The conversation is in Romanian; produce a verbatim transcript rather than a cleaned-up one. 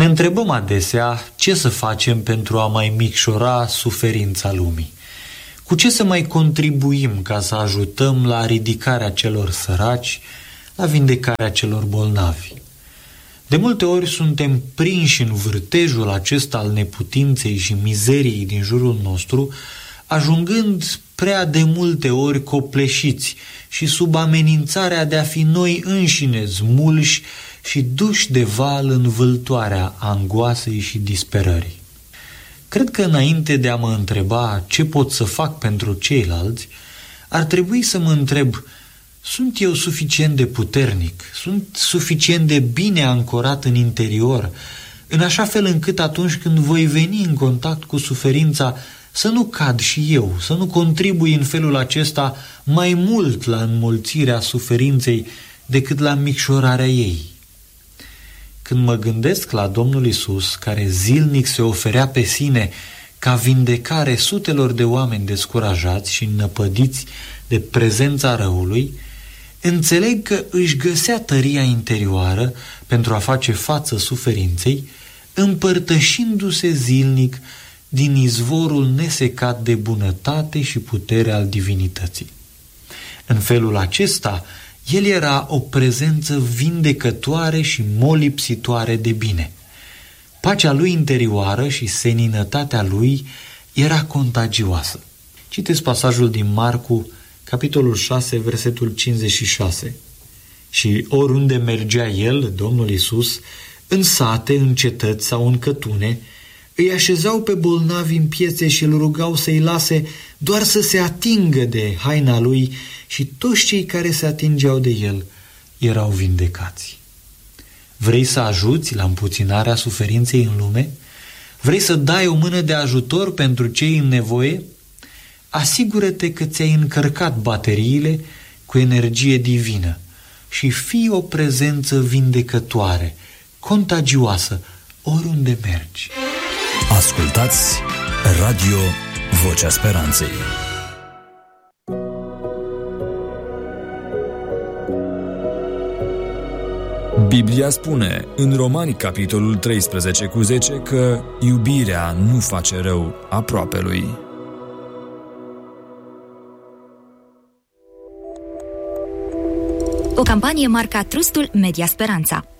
Ne întrebăm adesea ce să facem pentru a mai micșora suferința lumii. Cu ce să mai contribuim ca să ajutăm la ridicarea celor săraci, la vindecarea celor bolnavi? De multe ori suntem prinși în vârtejul acesta al neputinței și mizeriei din jurul nostru, ajungând prea de multe ori copleșiți și sub amenințarea de a fi noi înșine smulși și duși de val în vâltoarea angoasei și disperării. Cred că înainte de a mă întreba ce pot să fac pentru ceilalți, ar trebui să mă întreb: sunt eu suficient de puternic? Sunt suficient de bine ancorat în interior, în așa fel încât atunci când voi veni în contact cu suferința, să nu cad și eu, să nu contribui în felul acesta mai mult la înmulțirea suferinței decât la micșorarea ei? Când mă gândesc la Domnul Iisus, care zilnic se oferea pe sine ca vindecare sutelor de oameni descurajați și năpădiți de prezența răului, înțeleg că își găsea tăria interioară pentru a face față suferinței, împărtășindu-se zilnic din izvorul nesecat de bunătate și putere al divinității. În felul acesta, el era o prezență vindecătoare și molipsitoare de bine. Pacea lui interioară și seninătatea lui era contagioasă. Citeți pasajul din Marcu, capitolul șase, versetul cincizeci și șase. Și oriunde mergea el, Domnul Iisus, în sate, în cetăți sau în cătune, îi așezau pe bolnavi în piețe și îl rugau să-i lase doar să se atingă de haina lui, și toți cei care se atingeau de el erau vindecați. Vrei să ajuți la împuținarea suferinței în lume? Vrei să dai o mână de ajutor pentru cei în nevoie? Asigură-te că ți-ai încărcat bateriile cu energie divină și fii o prezență vindecătoare, contagioasă, oriunde mergi. Ascultați Radio Vocea Speranței. Biblia spune în Romani, capitolul treisprezece cu zece, că iubirea nu face rău aproapelui. O campanie marca Trustul Media Speranța.